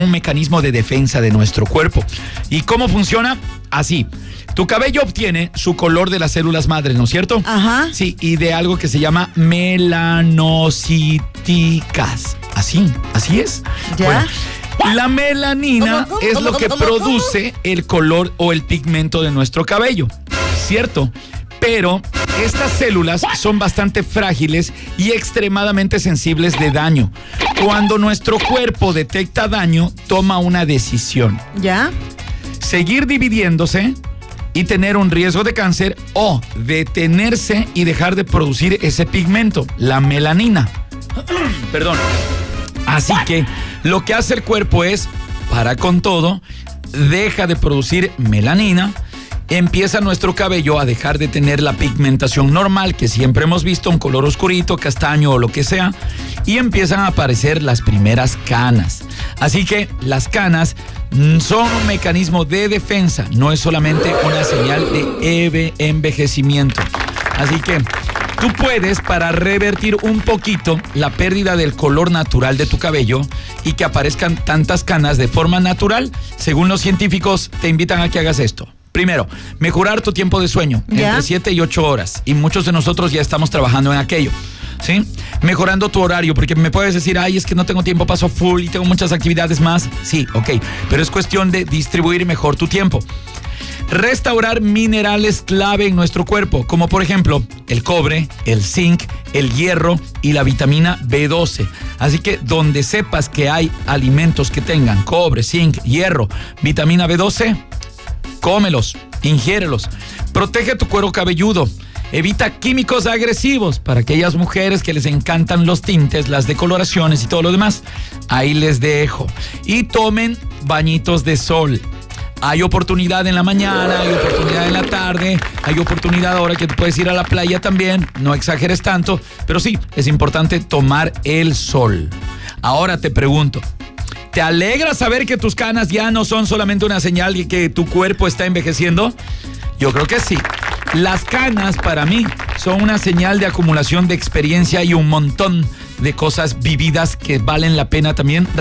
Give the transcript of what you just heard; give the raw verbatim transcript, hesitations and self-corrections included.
un mecanismo de defensa de nuestro cuerpo. ¿Y cómo funciona? Así. Tu cabello obtiene su color de las células madres, ¿no es cierto? Ajá. Sí, y de algo que se llama melanociticas. Así, así es. ¿Ya? Bueno, la melanina ¿Cómo, cómo, es cómo, lo que cómo, cómo, produce el color o el pigmento de nuestro cabello, ¿cierto? Pero estas células son bastante frágiles y extremadamente sensibles de daño. Cuando nuestro cuerpo detecta daño, toma una decisión. ¿Ya? Seguir dividiéndose y tener un riesgo de cáncer, o detenerse y dejar de producir ese pigmento, la melanina. Perdón. Así que lo que hace el cuerpo es, para con todo, deja de producir melanina, empieza nuestro cabello a dejar de tener la pigmentación normal que siempre hemos visto, un color oscurito, castaño o lo que sea, y empiezan a aparecer las primeras canas. Así que las canas son un mecanismo de defensa, no es solamente una señal de envejecimiento. Así que tú puedes, para revertir un poquito la pérdida del color natural de tu cabello y que aparezcan tantas canas de forma natural, según los científicos, te invitan a que hagas esto. Primero, mejorar tu tiempo de sueño, ¿Ya? entre siete y ocho horas. Y muchos de nosotros ya estamos trabajando en aquello, ¿sí? Mejorando tu horario, porque me puedes decir, ay, es que no tengo tiempo, paso full y tengo muchas actividades más. Sí, ok, pero es cuestión de distribuir mejor tu tiempo. Restaurar minerales clave en nuestro cuerpo, como por ejemplo el cobre, el zinc, el hierro y la vitamina B doce. Así que donde sepas que hay alimentos que tengan cobre, zinc, hierro, vitamina B doce, cómelos, ingiérelos. Protege tu cuero cabelludo. Evita químicos agresivos para aquellas mujeres que les encantan los tintes, las decoloraciones y todo lo demás. Ahí les dejo. Y tomen bañitos de sol. Hay oportunidad en la mañana, hay oportunidad en la tarde, hay oportunidad ahora que tú puedes ir a la playa también. No exageres tanto, pero sí, es importante tomar el sol. Ahora te pregunto, ¿te alegra saber que tus canas ya no son solamente una señal de que tu cuerpo está envejeciendo? Yo creo que sí. Las canas para mí son una señal de acumulación de experiencia y un montón de cosas vividas que valen la pena también